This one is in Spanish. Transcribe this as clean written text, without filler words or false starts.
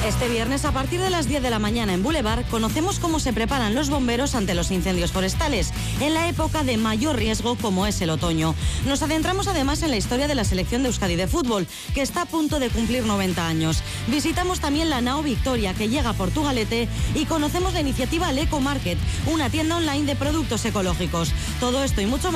Este viernes, a partir de las 10 de la mañana en Boulevard, conocemos cómo se preparan los bomberos ante los incendios forestales, en la época de mayor riesgo como es el otoño. Nos adentramos además en la historia de la selección de Euskadi de fútbol, que está a punto de cumplir 90 años. Visitamos también la Nao Victoria, que llega a Portugalete, y conocemos la iniciativa Leco Market, una tienda online de productos ecológicos. Todo esto y mucho más